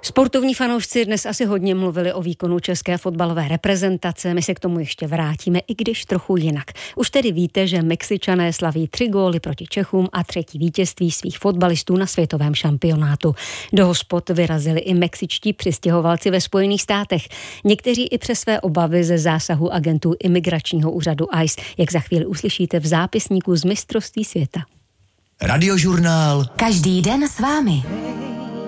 Sportovní fanoušci dnes asi hodně mluvili o výkonu české fotbalové reprezentace, my se k tomu ještě vrátíme, i když trochu jinak. Už tedy víte, že Mexičané slaví 3 góly proti Čechům a 3. vítězství svých fotbalistů na světovém šampionátu. Do hospod vyrazili i mexičtí přistěhovalci ve Spojených státech. Někteří i přes své obavy ze zásahu agentů imigračního úřadu ICE, jak za chvíli uslyšíte v zápisníku z mistrovství světa. Radiožurnál. Každý den s vámi.